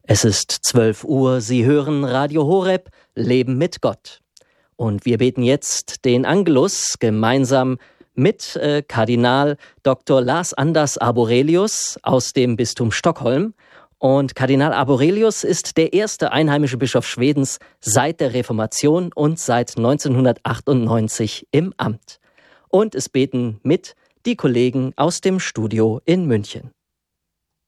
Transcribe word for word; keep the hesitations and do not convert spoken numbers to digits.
Es ist zwölf Uhr, Sie hören Radio Horeb, Leben mit Gott. Und wir beten jetzt den Angelus gemeinsam mit äh, Kardinal Doktor Lars Anders Arborelius aus dem Bistum Stockholm. Und Kardinal Arborelius ist der erste einheimische Bischof Schwedens seit der Reformation und seit neunzehnhundertachtundneunzig im Amt. Und es beten mit die Kollegen aus dem Studio in München.